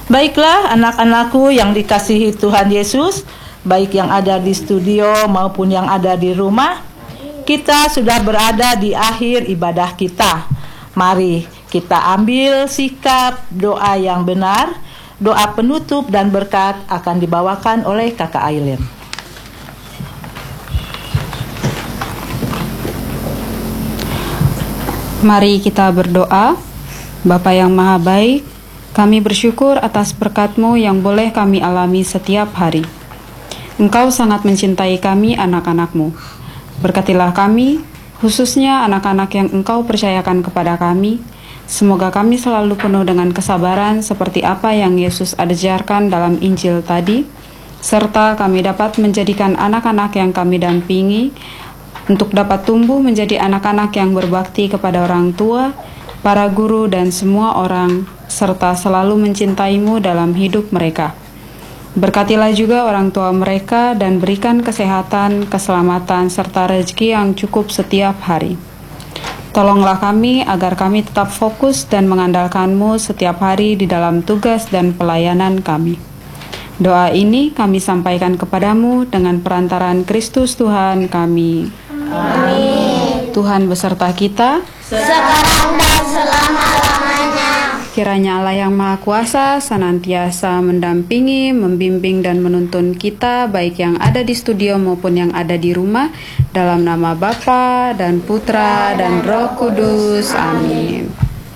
Baiklah anak-anakku yang dikasihi Tuhan Yesus, baik yang ada di studio maupun yang ada di rumah, kita sudah berada di akhir ibadah kita. Mari kita ambil sikap doa yang benar. Doa penutup dan berkat akan dibawakan oleh Kakak Aileen. Mari kita berdoa. Bapa yang Maha Baik, kami bersyukur atas berkat-Mu yang boleh kami alami setiap hari. Engkau sangat mencintai kami anak-anak-Mu. Berkatilah kami, khususnya anak-anak yang Engkau percayakan kepada kami. Semoga kami selalu penuh dengan kesabaran seperti apa yang Yesus ajarkan dalam Injil tadi, serta kami dapat menjadikan anak-anak yang kami dampingi untuk dapat tumbuh menjadi anak-anak yang berbakti kepada orang tua, para guru, dan semua orang, serta selalu mencintai-Mu dalam hidup mereka. Berkatilah juga orang tua mereka dan berikan kesehatan, keselamatan, serta rezeki yang cukup setiap hari. Tolonglah kami agar kami tetap fokus dan mengandalkan-Mu setiap hari di dalam tugas dan pelayanan kami. Doa ini kami sampaikan kepadamu dengan perantaraan Kristus Tuhan kami. Amin. Tuhan beserta kita, sekarang dan selama-lamanya. Kiranya Allah yang Maha Kuasa senantiasa mendampingi, membimbing, dan menuntun kita, baik yang ada di studio maupun yang ada di rumah, dalam nama Bapa dan Putra dan Roh Kudus. Amin.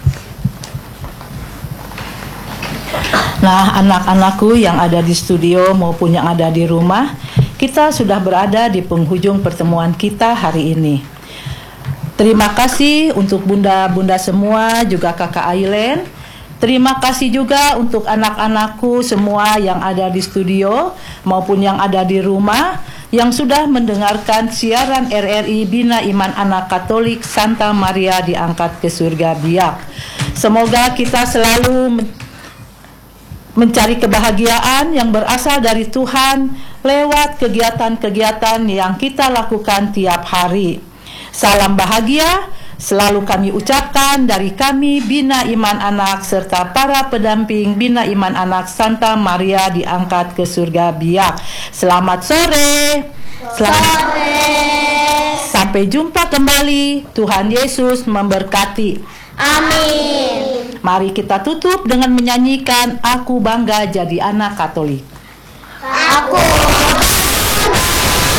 Nah, anak-anakku yang ada di studio maupun yang ada di rumah, kita sudah berada di penghujung pertemuan kita hari ini. Terima kasih untuk bunda-bunda semua, juga Kakak Aileen. Terima kasih juga untuk anak-anakku semua yang ada di studio maupun yang ada di rumah yang sudah mendengarkan siaran RRI Bina Iman Anak Katolik Santa Maria diangkat ke surga biak. Semoga kita selalu mencari kebahagiaan yang berasal dari Tuhan lewat kegiatan-kegiatan yang kita lakukan tiap hari. Salam bahagia selalu kami ucapkan dari kami Bina Iman Anak serta para pendamping Bina Iman Anak Santa Maria diangkat ke surga biak. Selamat sore. Sampai jumpa kembali. Tuhan Yesus memberkati. Amin. Mari kita tutup dengan menyanyikan Aku Bangga Jadi Anak Katolik. Aku